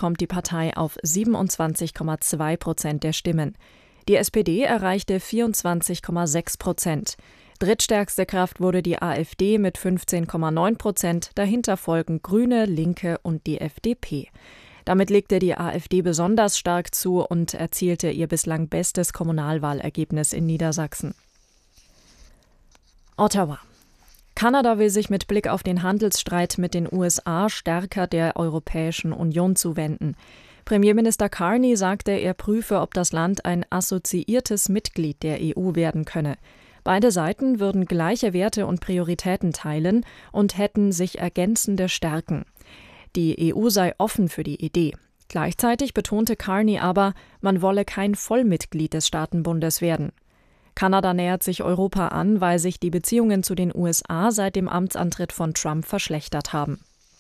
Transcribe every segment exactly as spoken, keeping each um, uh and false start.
kommt die Partei auf siebenundzwanzig Komma zwei Prozent der Stimmen. Die S P D erreichte vierundzwanzig Komma sechs Prozent. Drittstärkste Kraft wurde die AfD mit fünfzehn Komma neun Prozent, dahinter folgen Grüne, Linke und die F D P. Damit legte die AfD besonders stark zu und erzielte ihr bislang bestes Kommunalwahlergebnis in Niedersachsen. Ottawa. Kanada will sich mit Blick auf den Handelsstreit mit den U S A stärker der Europäischen Union zuwenden. Premierminister Carney sagte, er prüfe, ob das Land ein assoziiertes Mitglied der E U werden könne. Beide Seiten würden gleiche Werte und Prioritäten teilen und hätten sich ergänzende Stärken. Die E U sei offen für die Idee. Gleichzeitig betonte Carney aber, man wolle kein Vollmitglied des Staatenbundes werden. Kanada nähert sich Europa an, weil sich die Beziehungen zu den U S A seit dem Amtsantritt von Trump verschlechtert haben.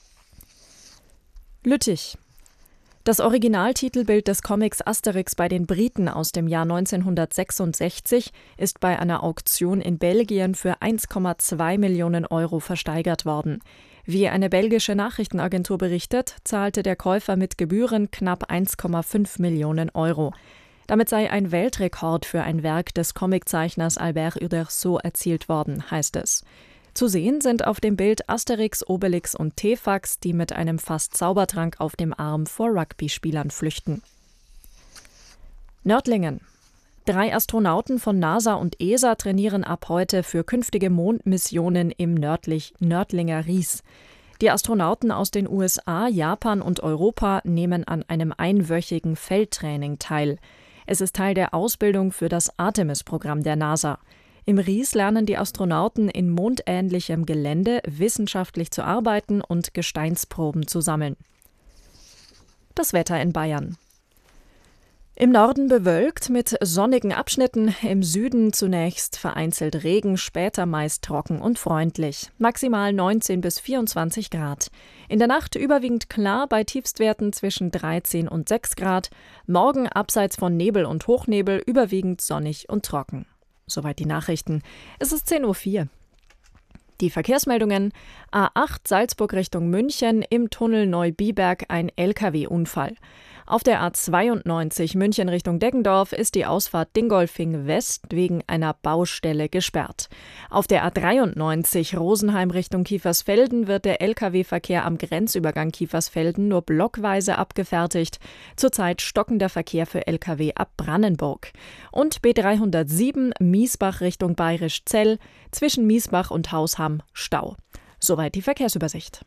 Lüttich. Das Originaltitelbild des Comics Asterix bei den Briten aus dem Jahr neunzehnhundertsechsundsechzig ist bei einer Auktion in Belgien für eins Komma zwei Millionen Euro versteigert worden. Wie eine belgische Nachrichtenagentur berichtet, zahlte der Käufer mit Gebühren knapp eins Komma fünf Millionen Euro. Damit sei ein Weltrekord für ein Werk des Comiczeichners Albert Uderzo erzielt worden, heißt es. Zu sehen sind auf dem Bild Asterix, Obelix und Tefax, die mit einem Fass Zaubertrank auf dem Arm vor Rugby-Spielern flüchten. Nördlingen. Drei Astronauten von NASA und E S A trainieren ab heute für künftige Mondmissionen im nördlich Nördlinger Ries. Die Astronauten aus den U S A, Japan und Europa nehmen an einem einwöchigen Feldtraining teil. Es ist Teil der Ausbildung für das Artemis-Programm der NASA. Im Ries lernen die Astronauten in mondähnlichem Gelände wissenschaftlich zu arbeiten und Gesteinsproben zu sammeln. Das Wetter in Bayern. Im Norden bewölkt mit sonnigen Abschnitten, im Süden zunächst vereinzelt Regen, später meist trocken und freundlich. Maximal neunzehn bis vierundzwanzig Grad. In der Nacht überwiegend klar bei Tiefstwerten zwischen dreizehn und sechs Grad. Morgen abseits von Nebel und Hochnebel überwiegend sonnig und trocken. Soweit die Nachrichten. Es ist zehn Uhr vier. Die Verkehrsmeldungen: A acht Salzburg Richtung München, im Tunnel Neubiberg ein L K W-Unfall. Auf der A zweiundneunzig München Richtung Deggendorf ist die Ausfahrt Dingolfing West wegen einer Baustelle gesperrt. Auf der A dreiundneunzig Rosenheim Richtung Kiefersfelden wird der L K W-Verkehr am Grenzübergang Kiefersfelden nur blockweise abgefertigt. Zurzeit stockender Verkehr für L K W ab Brannenburg. Und B dreihundertsieben Miesbach Richtung Bayrischzell, zwischen Miesbach und Hausham Stau. Soweit die Verkehrsübersicht.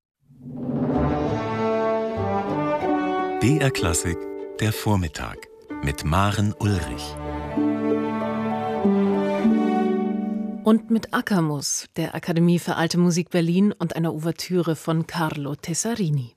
B R Klassik, der Vormittag mit Maren Ulrich. Und mit Ackermus, der Akademie für Alte Musik Berlin und einer Ouvertüre von Carlo Tessarini.